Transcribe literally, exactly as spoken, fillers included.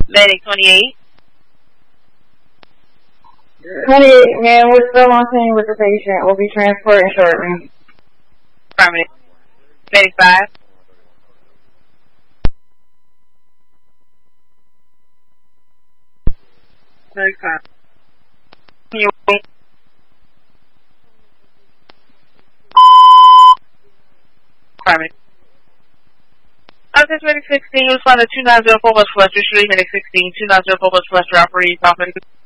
Medic twenty-eight. twenty-eight, man, we're still on scene with the patient. We'll be transporting shortly. Affirmative. Medic five. Medic five. You. Affirmative. Office Medic sixteen, respond to two nine zero four West Western Street, Medic sixteen, two nine zero four West Western, operating off Medic